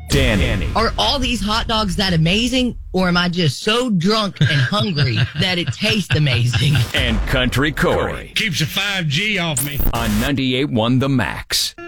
Danny. Are all these hot dogs that amazing, or am I just so drunk and hungry that it tastes amazing? And Country Corey. Keeps a 5G off me. On 98.1 The Max.